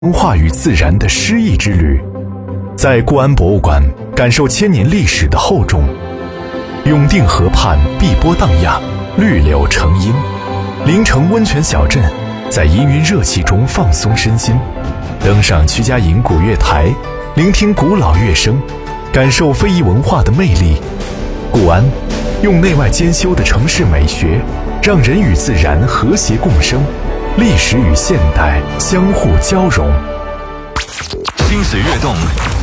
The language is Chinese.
文化与自然的诗意之旅，在固安博物馆感受千年历史的厚重。永定河畔碧波荡漾，绿柳成荫。临城温泉小镇，在氤氲热气中放松身心。登上曲家营古月台，聆听古老乐声，感受非遗文化的魅力。固安用内外兼修的城市美学，让人与自然和谐共生，历史与现代相互交融。 心随悦动，